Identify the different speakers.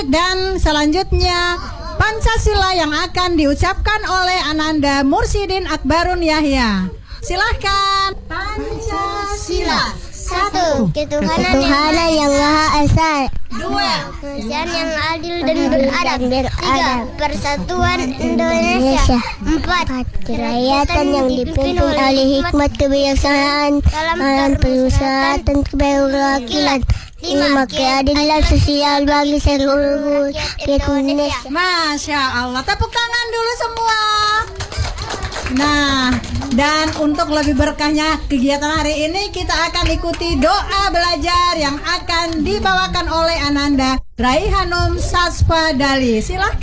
Speaker 1: Dan selanjutnya Pancasila yang akan diucapkan oleh Ananda Mursidin Akbarun Yahya. Silahkan. Pancasila.
Speaker 2: 1. Ketuhanan yang Maha Esa.
Speaker 1: 2.
Speaker 2: Kemanusiaan yang adil dan beradab. 3. Persatuan Indonesia. 4. Kerakyatan yang dipimpin oleh hikmat kebijaksanaan dalam perusahaan dan keberwakilan. 5. Keadilan sosial bagi seluruh rakyat Indonesia.
Speaker 1: Masya Allah, tepuk tangan dulu semua. Nah, dan untuk lebih berkahnya kegiatan hari ini, kita akan ikuti doa belajar yang akan dibawakan oleh Ananda Raihanum Saspadali. Silahkan.